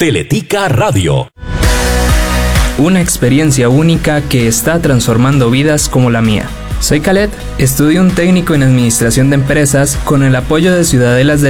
Teletica Radio. Una experiencia única que está transformando vidas como la mía. Soy Khaled, estudio un técnico en Administración de Empresas con el apoyo de Ciudadelas del